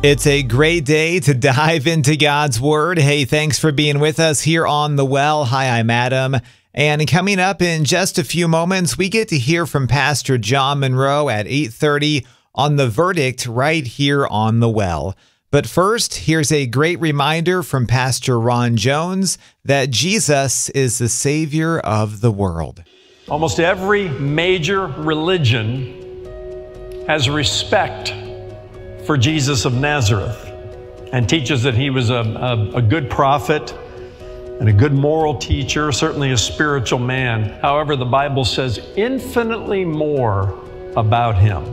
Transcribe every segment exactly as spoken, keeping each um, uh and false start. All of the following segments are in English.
It's a great day to dive into God's Word. Hey, thanks for being with us here on The Well. Hi, I'm Adam. And coming up in just a few moments, we get to hear from Pastor John Monroe at eight thirty on The Verdict right here on The Well. But first, here's a great reminder from Pastor Ron Jones that Jesus is the Savior of the world. Almost every major religion has respect for Jesus of Nazareth and teaches that he was a, a, a good prophet and a good moral teacher, certainly a spiritual man. However, the Bible says infinitely more about him.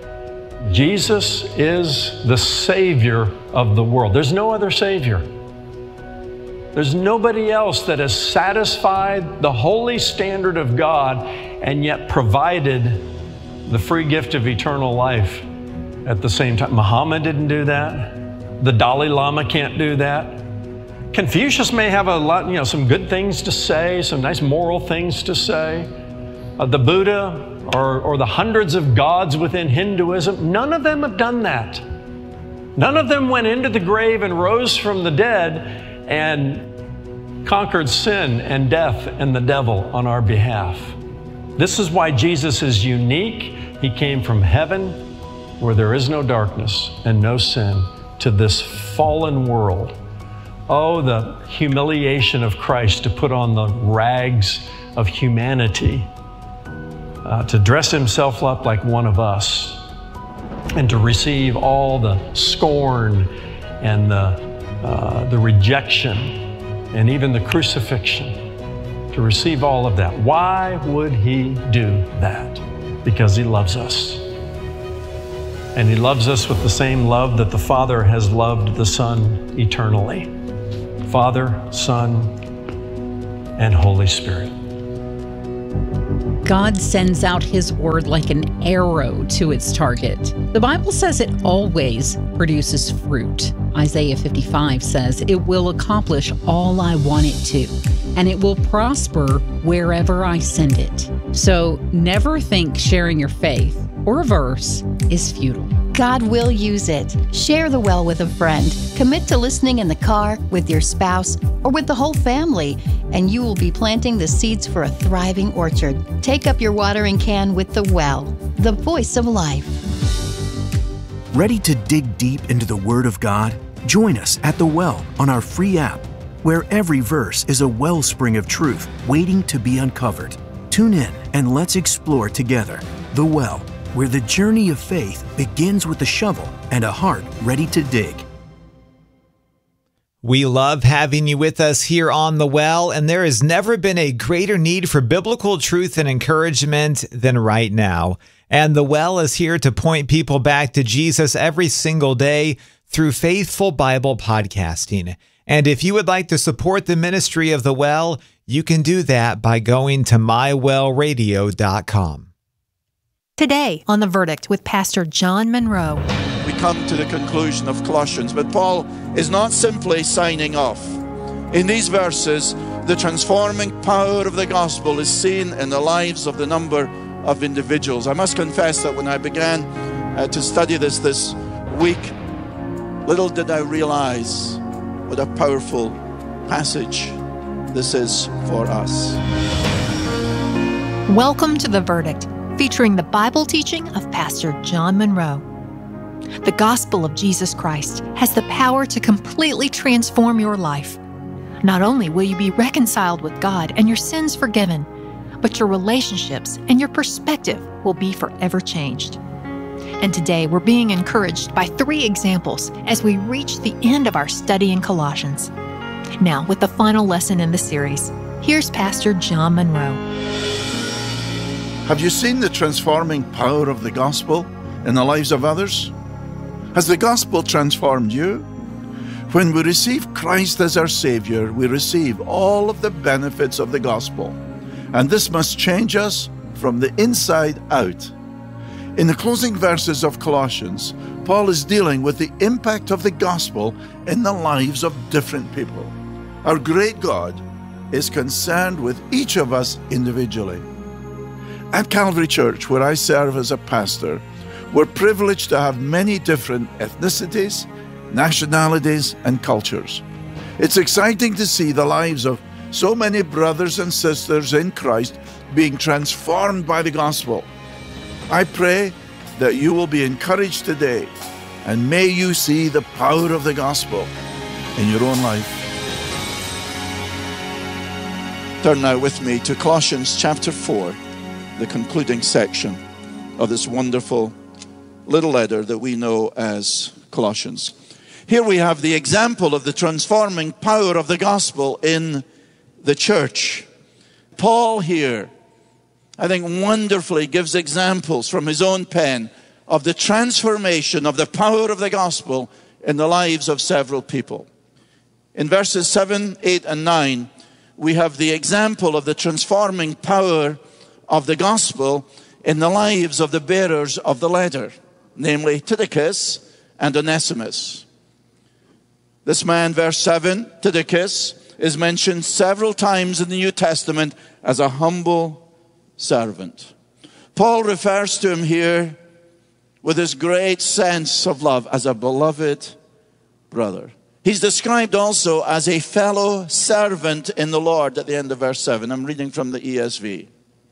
Jesus is the Savior of the world. There's no other Savior. There's nobody else that has satisfied the holy standard of God and yet provided the free gift of eternal life at the same time. Muhammad didn't do that. The Dalai Lama can't do that. Confucius may have a lot, you know, some good things to say, some nice moral things to say. Uh, the Buddha or, or the hundreds of gods within Hinduism, none of them have done that. None of them went into the grave and rose from the dead and conquered sin and death and the devil on our behalf. This is why Jesus is unique. He came from heaven, where there is no darkness and no sin, to this fallen world. Oh, the humiliation of Christ to put on the rags of humanity, uh, to dress himself up like one of us, and to receive all the scorn and the, uh, the rejection and even the crucifixion, to receive all of that. Why would he do that? Because he loves us. And he loves us with the same love that the Father has loved the Son eternally. Father, Son, and Holy Spirit. God sends out his word like an arrow to its target. The Bible says it always produces fruit. Isaiah fifty-five says it will accomplish all I want it to, and it will prosper wherever I send it. So never think sharing your faith or a verse is futile. God will use it. Share the well with a friend. Commit to listening in the car, with your spouse, or with the whole family, and you will be planting the seeds for a thriving orchard. Take up your watering can with the well, the voice of life. Ready to dig deep into the Word of God? Join us at The Well on our free app, where every verse is a wellspring of truth waiting to be uncovered. Tune in and let's explore together The Well, where the journey of faith begins with a shovel and a heart ready to dig. We love having you with us here on The Well, and there has never been a greater need for biblical truth and encouragement than right now. And The Well is here to point people back to Jesus every single day through faithful Bible podcasting. And if you would like to support the ministry of The Well, you can do that by going to my well radio dot com. Today on The Verdict with Pastor John Monroe. We come to the conclusion of Colossians, but Paul is not simply signing off. In these verses, the transforming power of the gospel is seen in the lives of the number of individuals. I must confess that when I began uh, to study this this week, little did I realize what a powerful passage this is for us. Welcome to The Verdict, featuring the Bible teaching of Pastor John Monroe. The gospel of Jesus Christ has the power to completely transform your life. Not only will you be reconciled with God and your sins forgiven, but your relationships and your perspective will be forever changed. And today we're being encouraged by three examples as we reach the end of our study in Colossians. Now, with the final lesson in the series, here's Pastor John Monroe. Have you seen the transforming power of the gospel in the lives of others? Has the gospel transformed you? When we receive Christ as our Savior, we receive all of the benefits of the gospel. And this must change us from the inside out. In the closing verses of Colossians, Paul is dealing with the impact of the gospel in the lives of different people. Our great God is concerned with each of us individually. At Calvary Church, where I serve as a pastor, We're privileged to have many different ethnicities, nationalities, and cultures. It's exciting to see the lives of so many brothers and sisters in Christ being transformed by the gospel. I pray that you will be encouraged today, and may you see the power of the gospel in your own life. Turn now with me to Colossians chapter four, the concluding section of this wonderful little letter that we know as Colossians. Here we have the example of the transforming power of the gospel in the church. Paul here, I think, wonderfully gives examples from his own pen of the transformation of the power of the gospel in the lives of several people. In verses seven, eight, and nine, we have the example of the transforming power of the gospel in the lives of the bearers of the letter, namely Tychicus and Onesimus. This man, verse seven, Tychicus, is mentioned several times in the New Testament as a humble servant. Paul refers to him here with his great sense of love as a beloved brother. He's described also as a fellow servant in the Lord at the end of verse seven. I'm reading from the E S V.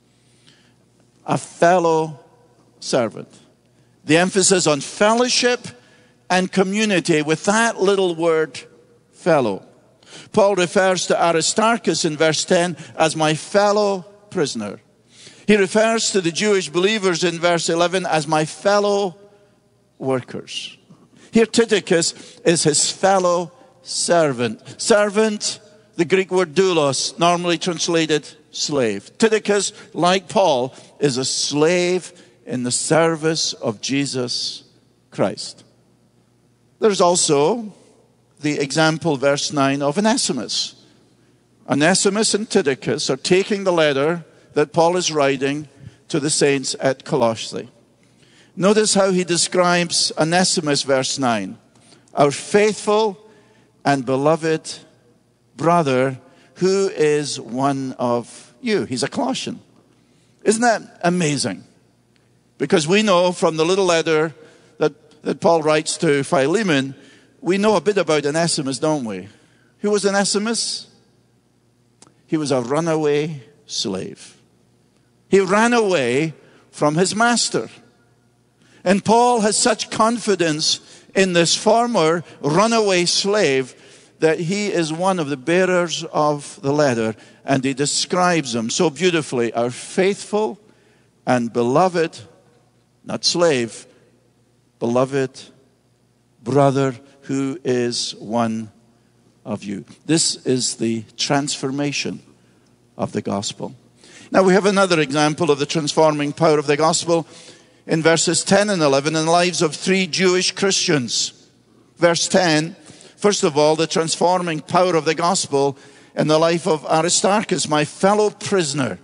A fellow servant. The emphasis on fellowship and community with that little word, fellow. Paul refers to Aristarchus in verse ten as my fellow prisoner. He refers to the Jewish believers in verse eleven as my fellow workers. Here Tychicus is his fellow servant. Servant, the Greek word doulos, normally translated slave. Tychicus, like Paul, is a slave in the service of Jesus Christ. There's also the example, verse nine, of Onesimus. Onesimus and Tychicus are taking the letter that Paul is writing to the saints at Colossae. Notice how he describes Onesimus, verse nine. Our faithful and beloved brother who is one of you. He's a Colossian. Isn't that amazing? Because we know from the little letter that, that Paul writes to Philemon, we know a bit about Onesimus, don't we? Who was Onesimus? He was a runaway slave. He ran away from his master. And Paul has such confidence in this former runaway slave that he is one of the bearers of the letter. And he describes him so beautifully, our faithful and beloved, not slave, beloved brother who is one of you. This is the transformation of the gospel. Now we have another example of the transforming power of the gospel in verses ten and eleven in the lives of three Jewish Christians. Verse ten, first of all, the transforming power of the gospel in the life of Aristarchus, my fellow prisoner.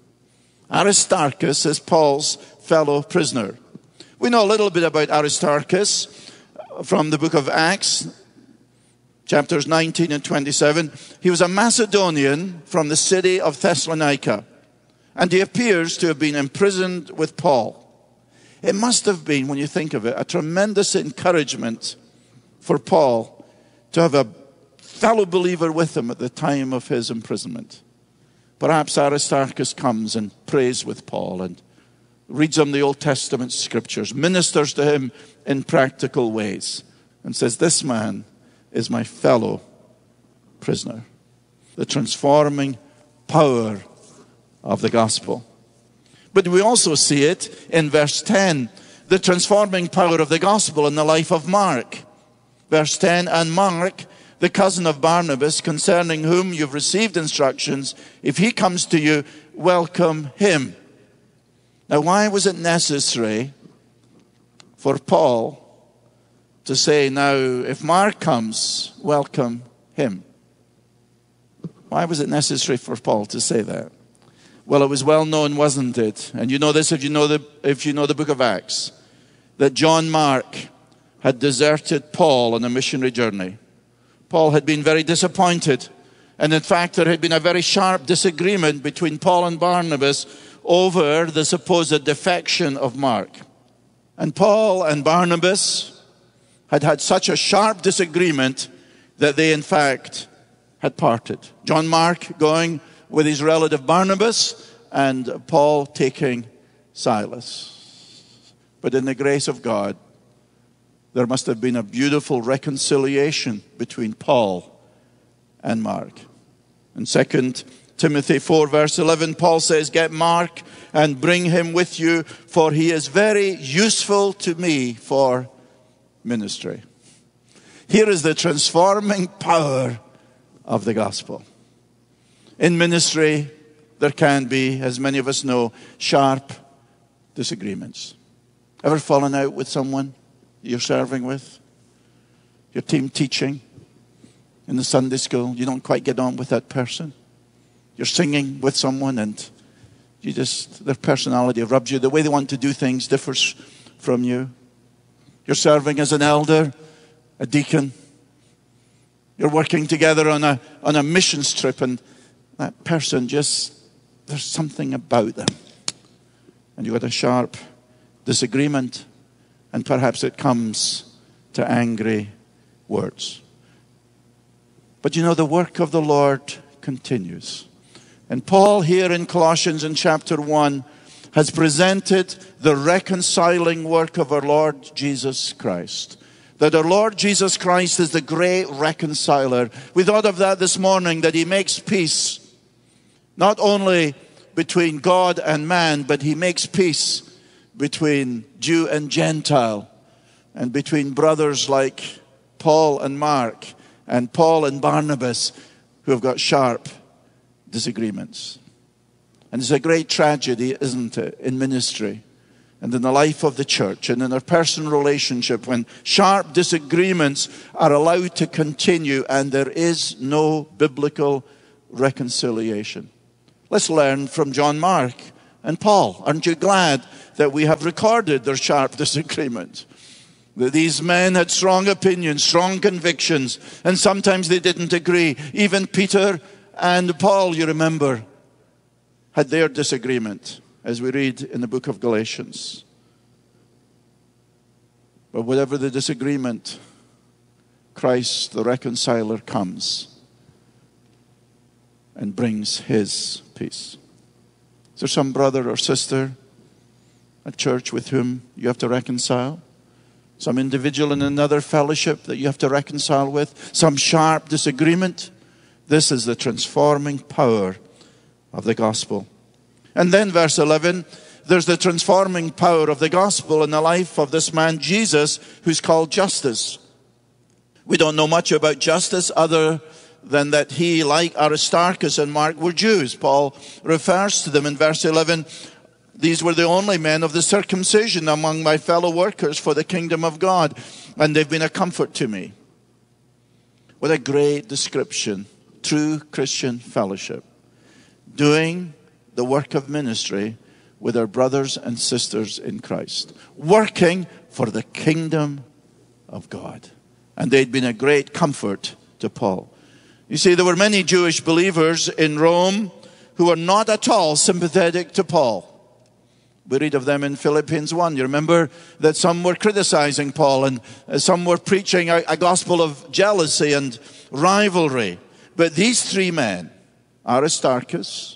Aristarchus is Paul's fellow prisoner. We know a little bit about Aristarchus from the book of Acts, chapters nineteen and twenty-seven. He was a Macedonian from the city of Thessalonica, and he appears to have been imprisoned with Paul. It must have been, when you think of it, a tremendous encouragement for Paul to have a fellow believer with him at the time of his imprisonment. Perhaps Aristarchus comes and prays with Paul and reads him the Old Testament scriptures, ministers to him in practical ways, and says, this man is my fellow prisoner. The transforming power of the gospel. But we also see it in verse ten, the transforming power of the gospel in the life of Mark. Verse ten, and Mark, the cousin of Barnabas, concerning whom you've received instructions, if he comes to you, welcome him. Now, why was it necessary for Paul to say, now, if Mark comes, welcome him? Why was it necessary for Paul to say that? Well, it was well known, wasn't it? And you know this if you know the, if you know the book of Acts, that John Mark had deserted Paul on a missionary journey. Paul had been very disappointed. And in fact, there had been a very sharp disagreement between Paul and Barnabas over the supposed defection of Mark. And Paul and Barnabas had had such a sharp disagreement that they, in fact, had parted. John Mark going with his relative Barnabas, and Paul taking Silas. But in the grace of God, there must have been a beautiful reconciliation between Paul and Mark. In Second Timothy four, verse eleven, Paul says, "Get Mark and bring him with you, for he is very useful to me for ministry." Here is the transforming power of the gospel. In ministry, there can be, as many of us know, sharp disagreements. Ever fallen out with someone you're serving with? Your team teaching in the Sunday school, you don't quite get on with that person. You're singing with someone and you just, their personality rubs you. The way they want to do things differs from you. You're serving as an elder, a deacon. You're working together on a, on a missions trip, and that person just, there's something about them. And you've got a sharp disagreement, and perhaps it comes to angry words. But you know, the work of the Lord continues. And Paul here in Colossians in chapter one has presented the reconciling work of our Lord Jesus Christ. That our Lord Jesus Christ is the great reconciler. We thought of that this morning, that he makes peace not only between God and man, but he makes peace between Jew and Gentile, and between brothers like Paul and Mark, and Paul and Barnabas, who have got sharp disagreements. And it's a great tragedy, isn't it, in ministry and in the life of the church and in our personal relationship, when sharp disagreements are allowed to continue and there is no biblical reconciliation. Let's learn from John Mark and Paul. Aren't you glad that we have recorded their sharp disagreement? That these men had strong opinions, strong convictions, and sometimes they didn't agree. Even Peter and Paul, you remember, had their disagreement, as we read in the book of Galatians. But whatever the disagreement, Christ, the reconciler, comes and brings his peace. Is there some brother or sister at church with whom you have to reconcile? Some individual in another fellowship that you have to reconcile with? Some sharp disagreement? This is the transforming power of the gospel. And then verse eleven, there's the transforming power of the gospel in the life of this man Jesus, who's called Justus. We don't know much about Justus other than that he, like Aristarchus and Mark, were Jews. Paul refers to them in verse eleven. These were the only men of the circumcision among my fellow workers for the kingdom of God, and they've been a comfort to me. What a great description. True Christian fellowship. Doing the work of ministry with our brothers and sisters in Christ. Working for the kingdom of God. And they'd been a great comfort to Paul. You see, there were many Jewish believers in Rome who were not at all sympathetic to Paul. We read of them in Philippians one. You remember that some were criticizing Paul and some were preaching a, a gospel of jealousy and rivalry. But these three men, Aristarchus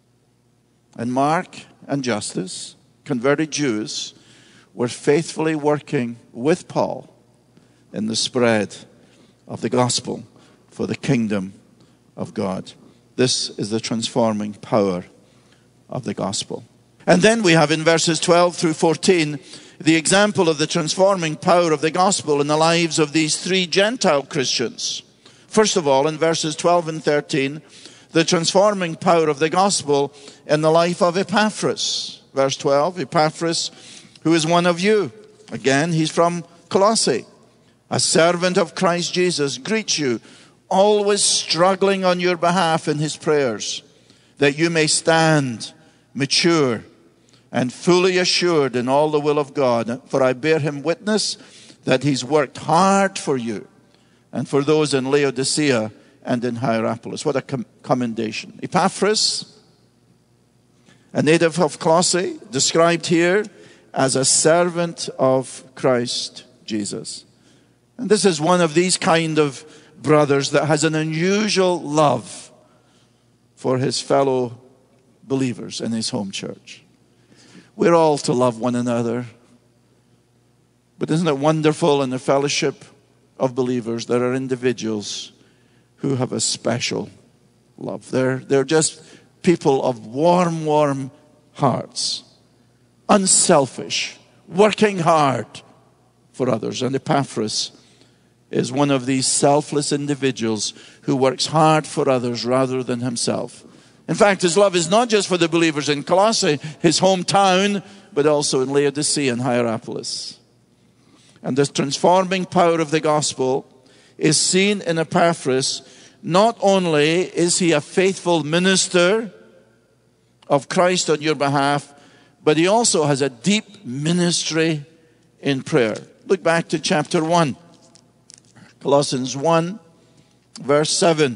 and Mark and Justus, converted Jews, were faithfully working with Paul in the spread of the gospel for the kingdom of God. This is the transforming power of the gospel. And then we have in verses twelve through fourteen the example of the transforming power of the gospel in the lives of these three Gentile Christians. First of all, in verses twelve and thirteen, the transforming power of the gospel in the life of Epaphras. Verse twelve, Epaphras, who is one of you. Again, he's from Colossae. A servant of Christ Jesus, greets you, always struggling on your behalf in his prayers, that you may stand mature and fully assured in all the will of God. For I bear him witness that he's worked hard for you and for those in Laodicea and in Hierapolis. What a com- commendation. Epaphras, a native of Colossae, described here as a servant of Christ Jesus. And this is one of these kind of brothers that has an unusual love for his fellow believers in his home church. We're all to love one another. But isn't it wonderful in the fellowship of believers there are individuals who have a special love. They're, they're just people of warm, warm hearts, unselfish, working hard for others. And Epaphras is one of these selfless individuals who works hard for others rather than himself. In fact, his love is not just for the believers in Colossae, his hometown, but also in Laodicea and Hierapolis. And this transforming power of the gospel is seen in Epaphras. Not only is he a faithful minister of Christ on your behalf, but he also has a deep ministry in prayer. Look back to chapter one. Colossians one, verse seven.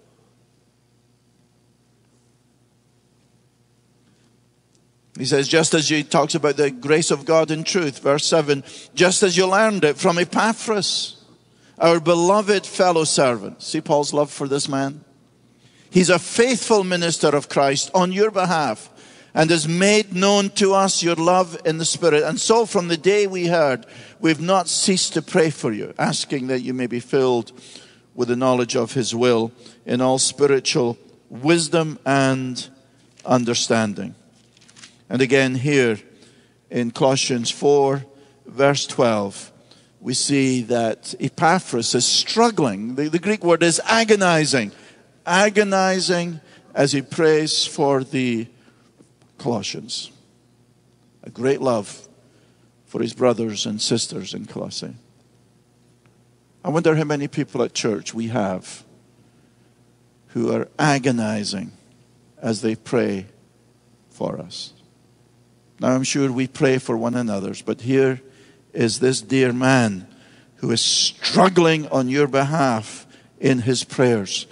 He says, just as you, talks about the grace of God in truth, verse seven, just as you learned it from Epaphras, our beloved fellow servant. See Paul's love for this man? He's a faithful minister of Christ on your behalf and has made known to us your love in the Spirit. And so from the day we heard, we've not ceased to pray for you, asking that you may be filled with the knowledge of his will in all spiritual wisdom and understanding. And again here in Colossians four, verse twelve, we see that Epaphras is struggling. The, the Greek word is agonizing. Agonizing as he prays for the Colossians. A great love for his brothers and sisters in Colossae. I wonder how many people at church we have who are agonizing as they pray for us. Now I'm sure we pray for one another, but here is this dear man who is struggling on your behalf in his prayers.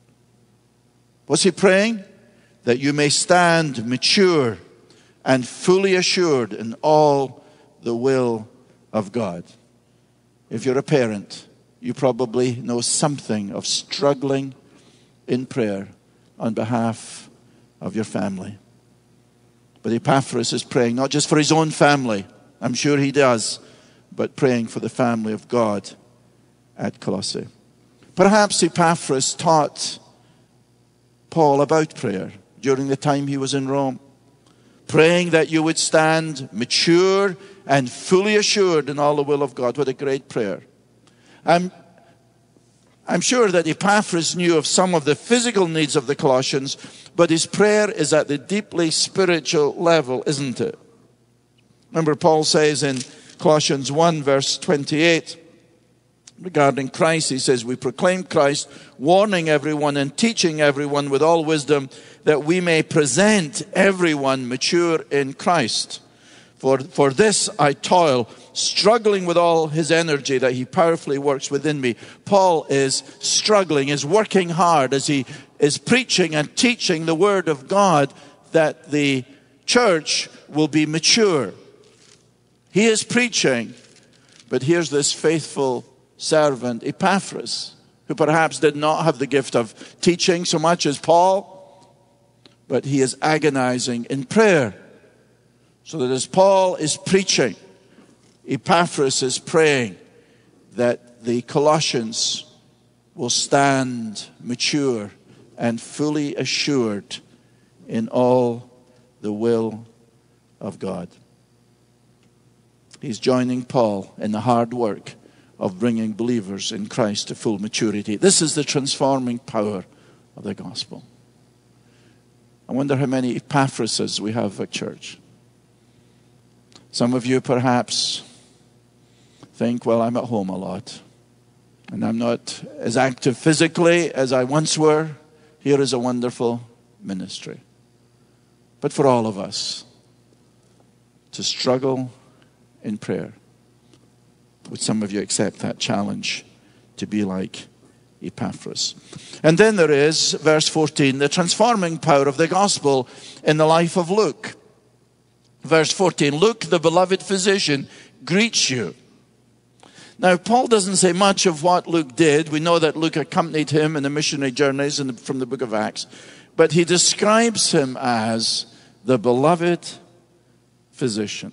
What's he praying? That you may stand mature and fully assured in all the will of God. If you're a parent, you probably know something of struggling in prayer on behalf of your family. But Epaphras is praying not just for his own family, I'm sure he does, but praying for the family of God at Colossae. Perhaps Epaphras taught Paul about prayer during the time he was in Rome, praying that you would stand mature and fully assured in all the will of God. What a great prayer. I'm, I'm sure that Epaphras knew of some of the physical needs of the Colossians, but his prayer is at the deeply spiritual level, isn't it? Remember, Paul says in Colossians one, verse twenty-eight, regarding Christ, he says, we proclaim Christ, warning everyone and teaching everyone with all wisdom, that we may present everyone mature in Christ. For, for this I toil, struggling with all his energy that he powerfully works within me. Paul is struggling, is working hard as he is preaching and teaching the word of God, that the church will be mature. He is preaching, but here's this faithful servant, Epaphras, who perhaps did not have the gift of teaching so much as Paul, but he is agonizing in prayer. So that as Paul is preaching, Epaphras is praying that the Colossians will stand mature and fully assured in all the will of God. He's joining Paul in the hard work of bringing believers in Christ to full maturity. This is the transforming power of the gospel. I wonder how many Epaphrases we have at church. Some of you perhaps think, well, I'm at home a lot, and I'm not as active physically as I once were. Here is a wonderful ministry. But for all of us to struggle in prayer, would some of you accept that challenge to be like Epaphras? And then there is, verse fourteen, the transforming power of the gospel in the life of Luke. verse fourteen, Luke, the beloved physician, greets you. Now, Paul doesn't say much of what Luke did. We know that Luke accompanied him in the missionary journeys in the, from the book of Acts. But he describes him as the beloved physician.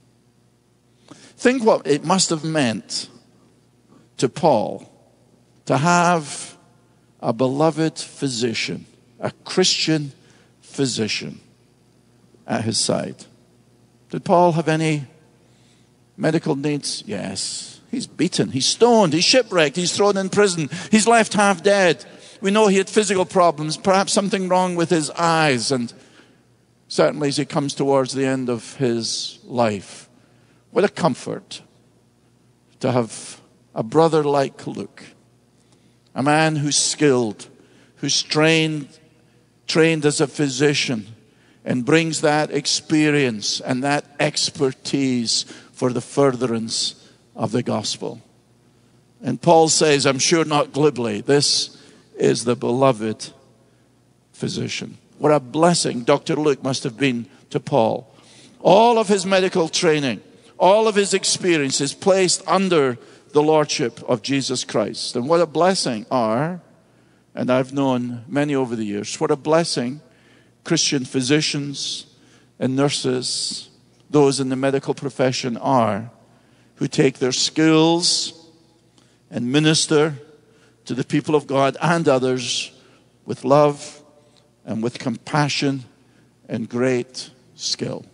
Think what it must have meant to Paul to have a beloved physician, a Christian physician at his side. Did Paul have any medical needs? Yes. He's beaten, he's stoned, he's shipwrecked, he's thrown in prison, he's left half dead. We know he had physical problems, perhaps something wrong with his eyes, and certainly as he comes towards the end of his life. What a comfort to have a brother like Luke, a man who's skilled, who's trained, trained as a physician, and brings that experience and that expertise for the furtherance of the gospel. And Paul says, I'm sure not glibly, this is the beloved physician. What a blessing Doctor Luke must have been to Paul. All of his medical training, all of his experiences placed under the lordship of Jesus Christ. And what a blessing are, and I've known many over the years, what a blessing Christian physicians and nurses, those in the medical profession are, who take their skills and minister to the people of God and others with love and with compassion and great skill.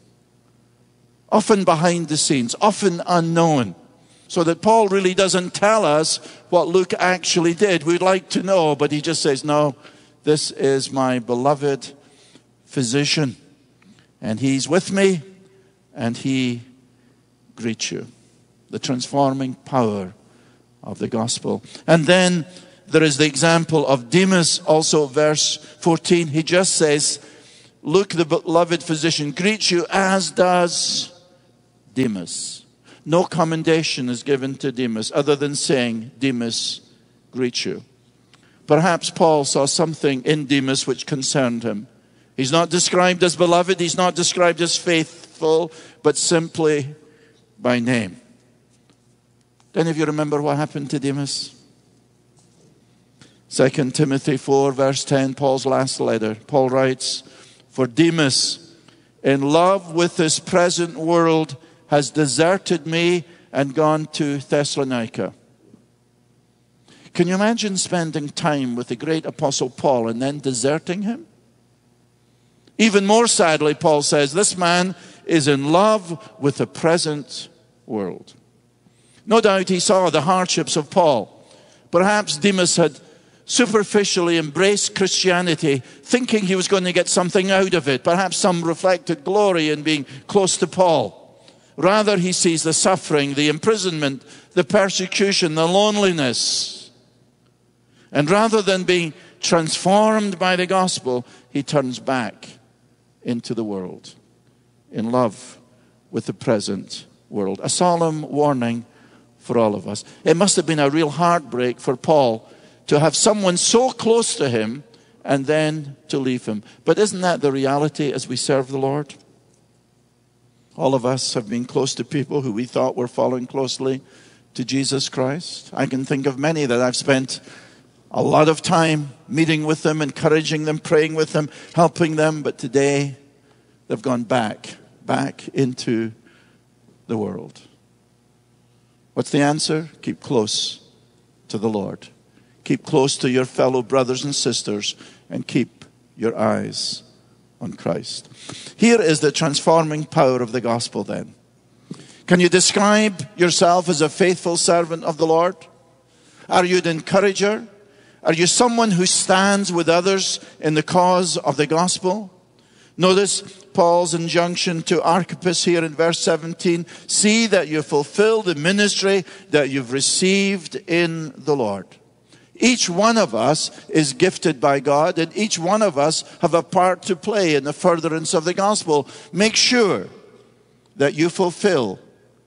Often behind the scenes, often unknown, so that Paul really doesn't tell us what Luke actually did. We'd like to know, but he just says, no, this is my beloved physician, and he's with me, and he greets you. The transforming power of the gospel. And then there is the example of Demas, also verse fourteen. He just says, Luke, the beloved physician, greets you, as does Demas. No commendation is given to Demas other than saying, Demas greets you. Perhaps Paul saw something in Demas which concerned him. He's not described as beloved, he's not described as faithful, but simply by name. Do any of you remember what happened to Demas? Second Timothy four, verse ten, Paul's last letter. Paul writes, for Demas, in love with this present world, has deserted me and gone to Thessalonica. Can you imagine spending time with the great apostle Paul and then deserting him? Even more sadly, Paul says, this man is in love with the present world. No doubt he saw the hardships of Paul. Perhaps Demas had superficially embraced Christianity, thinking he was going to get something out of it. Perhaps some reflected glory in being close to Paul. Rather, he sees the suffering, the imprisonment, the persecution, the loneliness. And rather than being transformed by the gospel, he turns back into the world, in love with the present world. A solemn warning for all of us. It must have been a real heartbreak for Paul to have someone so close to him and then to leave him. But isn't that the reality as we serve the Lord? All of us have been close to people who we thought were following closely to Jesus Christ. I can think of many that I've spent a lot of time meeting with them, encouraging them, praying with them, helping them. But today, they've gone back, back into the world. What's the answer? Keep close to the Lord. Keep close to your fellow brothers and sisters and keep your eyes on Christ. Here is the transforming power of the gospel then. Can you describe yourself as a faithful servant of the Lord? Are you an encourager? Are you someone who stands with others in the cause of the gospel? Notice Paul's injunction to Archippus here in verse seventeen. See that you fulfill the ministry that you've received in the Lord. Each one of us is gifted by God, and each one of us have a part to play in the furtherance of the gospel. Make sure that you fulfill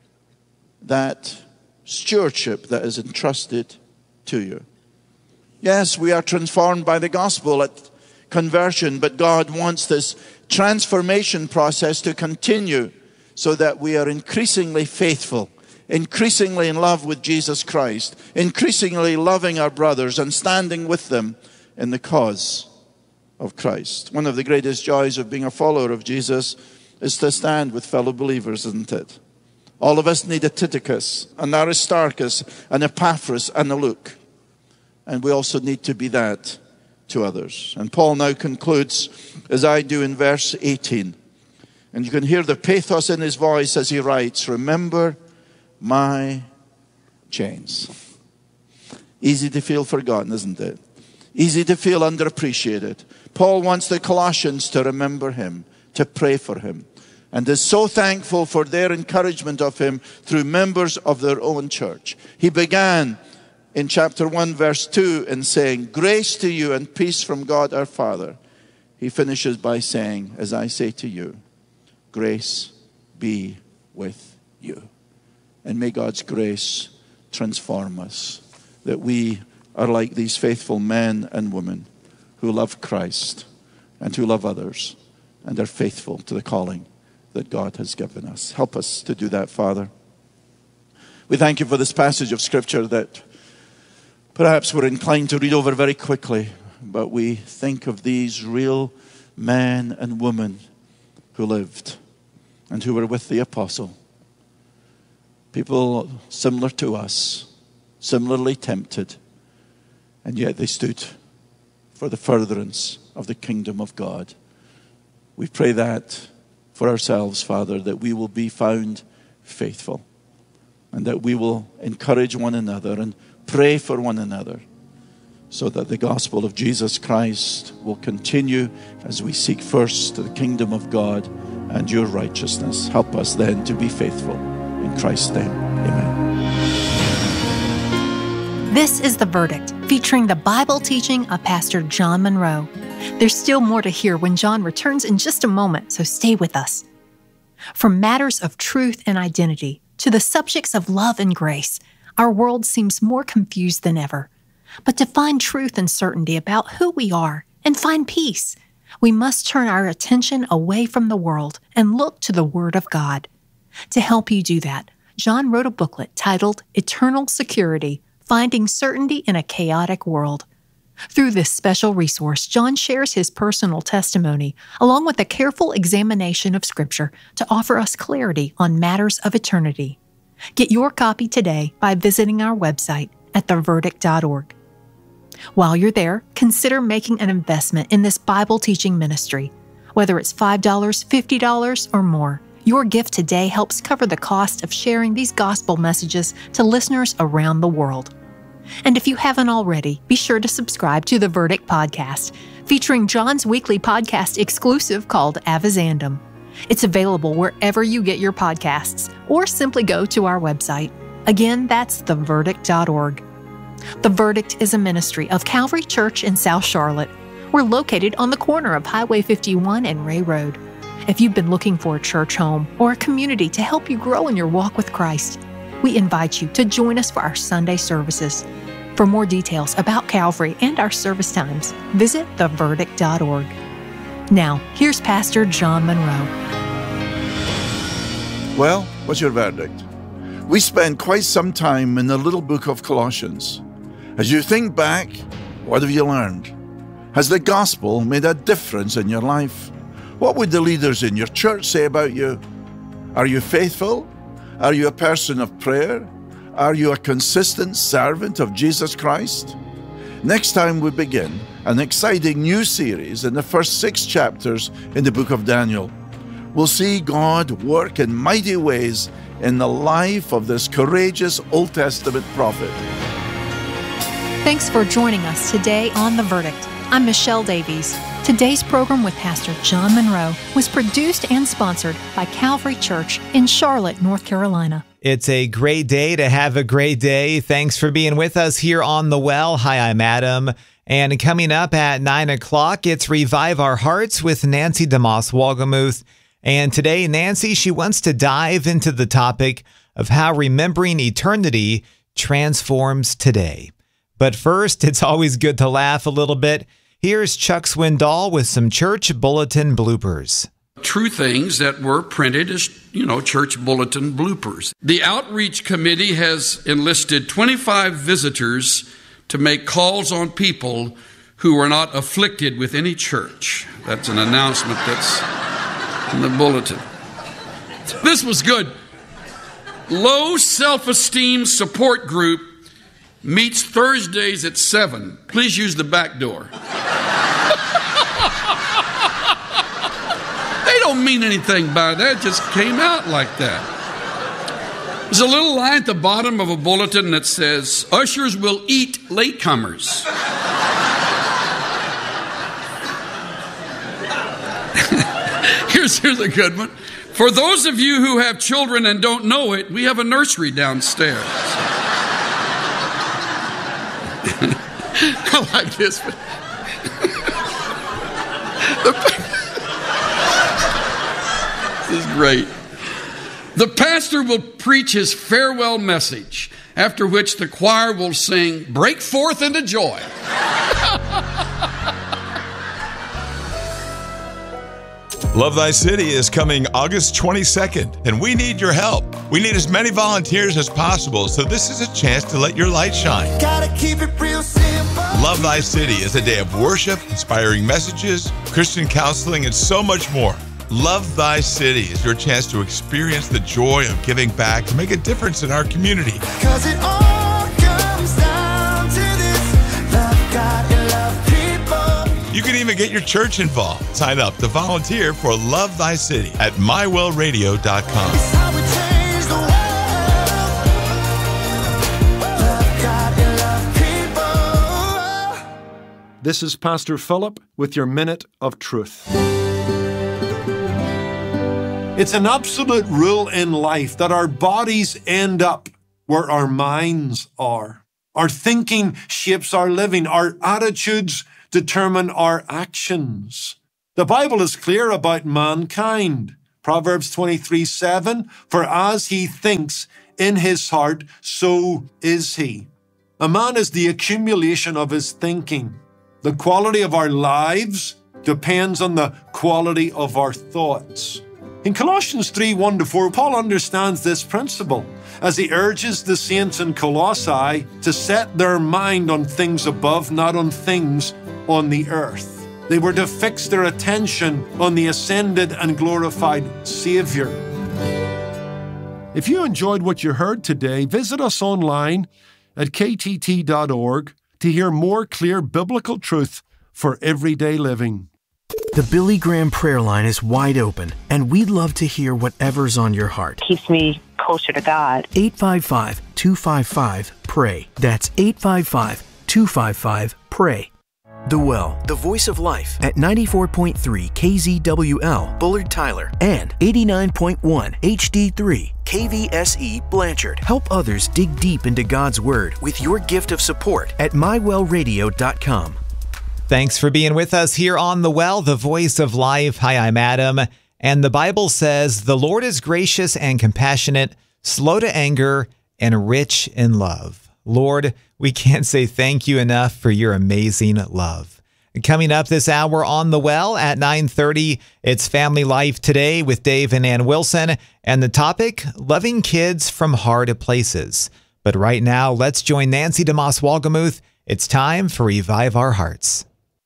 that stewardship that is entrusted to you. Yes, we are transformed by the gospel at conversion, but God wants this transformation process to continue so that we are increasingly faithful, increasingly in love with Jesus Christ, increasingly loving our brothers and standing with them in the cause of Christ. One of the greatest joys of being a follower of Jesus is to stand with fellow believers, isn't it? All of us need a Tychicus, an Aristarchus, an Epaphras, and a Luke. And we also need to be that to others. And Paul now concludes, as I do in verse eighteen. And you can hear the pathos in his voice as he writes, remember my chains. Easy to feel forgotten, isn't it? Easy to feel underappreciated. Paul wants the Colossians to remember him, to pray for him, and is so thankful for their encouragement of him through members of their own church. He began in chapter one, verse two, in saying, grace to you and peace from God our Father. He finishes by saying, as I say to you, grace be with you. And may God's grace transform us, that we are like these faithful men and women who love Christ and who love others and are faithful to the calling that God has given us. Help us to do that, Father. We thank you for this passage of Scripture that perhaps we're inclined to read over very quickly, but we think of these real men and women who lived and who were with the apostle. People similar to us, similarly tempted, and yet they stood for the furtherance of the kingdom of God. We pray that for ourselves, Father, that we will be found faithful and that we will encourage one another and pray for one another so that the gospel of Jesus Christ will continue as we seek first the kingdom of God and your righteousness. Help us then to be faithful. In Christ's name, amen. This is The Verdict, featuring the Bible teaching of Pastor John Monroe. There's still more to hear when John returns in just a moment, so stay with us. From matters of truth and identity to the subjects of love and grace, our world seems more confused than ever. But to find truth and certainty about who we are and find peace, we must turn our attention away from the world and look to the Word of God. To help you do that, John wrote a booklet titled Eternal Security, Finding Certainty in a Chaotic World. Through this special resource, John shares his personal testimony, along with a careful examination of Scripture to offer us clarity on matters of eternity. Get your copy today by visiting our website at the verdict dot org. While you're there, consider making an investment in this Bible teaching ministry. Whether it's five dollars, fifty dollars, or more, your gift today helps cover the cost of sharing these gospel messages to listeners around the world. And if you haven't already, be sure to subscribe to the Verdict Podcast, featuring John's weekly podcast exclusive called Avizandum. It's available wherever you get your podcasts, or simply go to our website. Again, that's the verdict dot org. The Verdict is a ministry of Calvary Church in South Charlotte. We're located on the corner of Highway fifty-one and Ray Road. If you've been looking for a church home or a community to help you grow in your walk with Christ, we invite you to join us for our Sunday services. For more details about Calvary and our service times, visit the verdict dot org. Now, here's Pastor John Monroe. Well, what's your verdict? We spent quite some time in the little book of Colossians. As you think back, what have you learned? Has the gospel made a difference in your life? What would the leaders in your church say about you? Are you faithful? Are you a person of prayer? Are you a consistent servant of Jesus Christ? Next time we begin an exciting new series in the first six chapters in the book of Daniel. We'll see God work in mighty ways in the life of this courageous Old Testament prophet. Thanks for joining us today on The Verdict. I'm Michelle Davies. Today's program with Pastor John Monroe was produced and sponsored by Calvary Church in Charlotte, North Carolina. It's a great day to have a great day. Thanks for being with us here on The Well. Hi, I'm Adam. And coming up at nine o'clock, it's Revive Our Hearts with Nancy DeMoss Wolgemuth. And today, Nancy, she wants to dive into the topic of how remembering eternity transforms today. But first, it's always good to laugh a little bit. Here's Chuck Swindoll with some church bulletin bloopers. true things that were printed as, you know, church bulletin bloopers. The outreach committee has enlisted twenty-five visitors to make calls on people who are not afflicted with any church. That's an announcement that's in the bulletin. This was good. Low self-esteem support group meets Thursdays at seven. Please use the back door. They don't mean anything by that. It just came out like that. There's a little line at the bottom of a bulletin that says, ushers will eat latecomers. here's, here's a good one. For those of you who have children and don't know it, we have a nursery downstairs. I like this. This is great. The pastor will preach his farewell message, after which the choir will sing, "Break Forth into Joy." Love Thy City is coming August twenty-second, and we need your help. We need as many volunteers as possible, so this is a chance to let your light shine. Gotta keep it real simple. Love Thy City is a day of worship, inspiring messages, Christian counseling, and so much more. Love Thy City is your chance to experience the joy of giving back to make a difference in our community. 'Cause it all comes down to this: love God and love people. You can even get your church involved. Sign up to volunteer for Love Thy City at my well radio dot com. This is Pastor Philip with your Minute of Truth. It's an absolute rule in life that our bodies end up where our minds are. Our thinking shapes our living. Our attitudes determine our actions. The Bible is clear about mankind. Proverbs twenty-three seven, for as he thinks in his heart, so is he. A man is the accumulation of his thinking. The quality of our lives depends on the quality of our thoughts. In Colossians three one to four, Paul understands this principle as he urges the saints in Colossae to set their mind on things above, not on things on the earth. They were to fix their attention on the ascended and glorified Savior. If you enjoyed what you heard today, visit us online at k t t dot org to hear more clear biblical truth for everyday living. The Billy Graham prayer line is wide open, and we'd love to hear whatever's on your heart. Keeps me closer to God. eight five five, two five five, P R A Y. That's eight five five, two five five, P R A Y. The Well, the voice of life at ninety-four point three K Z W L, Bullard Tyler, and eighty-nine point one H D three K V S E Blanchard. Help others dig deep into God's Word with your gift of support at my well radio dot com. Thanks for being with us here on The Well, the voice of life. Hi, I'm Adam. And the Bible says, the Lord is gracious and compassionate, slow to anger, and rich in love. Lord, we can't say thank you enough for your amazing love. Coming up this hour on The Well at nine thirty, it's Family Life Today with Dave and Ann Wilson, and the topic, loving kids from hard places. But right now, let's join Nancy DeMoss Wolgemuth. It's time for Revive Our Hearts.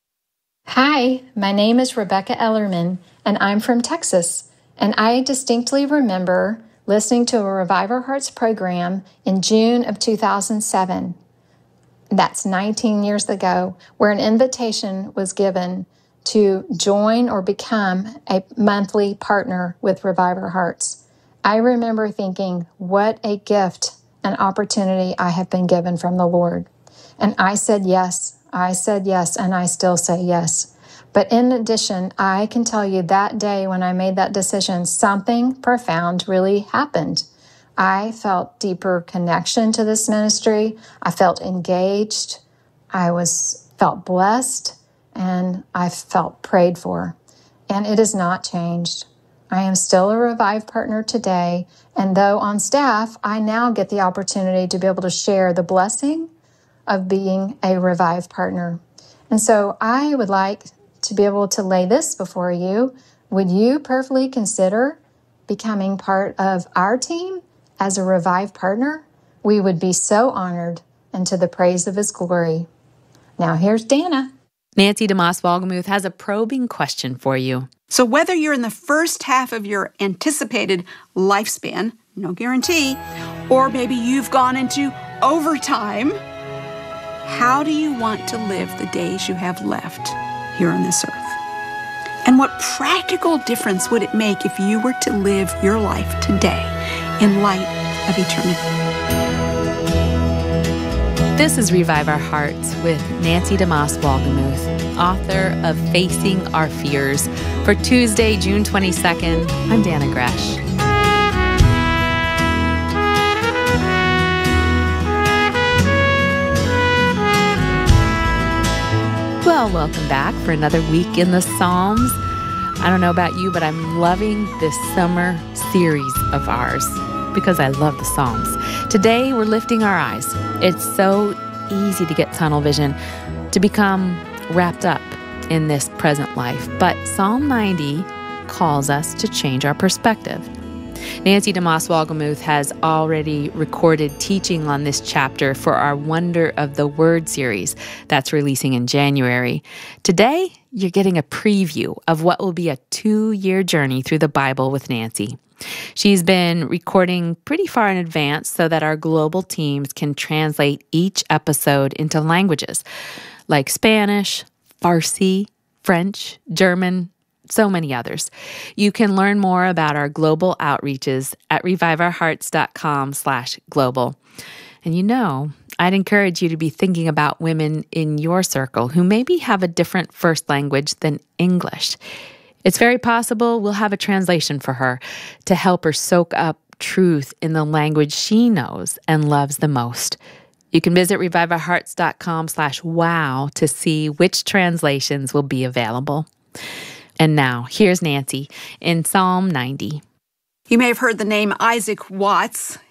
Hi, my name is Rebecca Ellerman, and I'm from Texas. And I distinctly remember listening to a Revive Our Hearts program in June of two thousand seven. That's nineteen years ago, where an invitation was given to join or become a monthly partner with Revive Our Hearts. I remember thinking, what a gift and opportunity I have been given from the Lord. And I said yes. I said yes, and I still say yes. But in addition, I can tell you that day when I made that decision, something profound really happened. I felt deeper connection to this ministry. I felt engaged. I was felt blessed, and I felt prayed for. And it has not changed. I am still a Revive partner today, and though on staff, I now get the opportunity to be able to share the blessing of being a Revive partner. And so I would like to be able to lay this before you. Would you prayerfully consider becoming part of our team as a Revive partner? We would be so honored, and to the praise of His glory. Now here's Dana. Nancy DeMoss Wolgemuth has a probing question for you. So whether you're in the first half of your anticipated lifespan, no guarantee, or maybe you've gone into overtime, how do you want to live the days you have left here on this earth? And what practical difference would it make if you were to live your life today in light of eternity? This is Revive Our Hearts with Nancy DeMoss Wolgemuth, author of Facing Our Fears. For Tuesday, June twenty-second, I'm Dana Gresh. Well, welcome back for another week in the Psalms. I don't know about you, but I'm loving this summer series of ours because I love the Psalms. Today, we're lifting our eyes. It's so easy to get tunnel vision, to become wrapped up in this present life. But Psalm ninety calls us to change our perspective. Nancy DeMoss Wolgemuth has already recorded teaching on this chapter for our Wonder of the Word series that's releasing in January. Today, you're getting a preview of what will be a two-year journey through the Bible with Nancy. She's been recording pretty far in advance so that our global teams can translate each episode into languages like Spanish, Farsi, French, German, so many others. You can learn more about our global outreaches at reviveourhearts.com slash global. And you know, I'd encourage you to be thinking about women in your circle who maybe have a different first language than English. It's very possible we'll have a translation for her to help her soak up truth in the language she knows and loves the most. You can visit reviveourhearts.com slash wow to see which translations will be available. And now, here's Nancy in Psalm ninety. You may have heard the name Isaac Watts.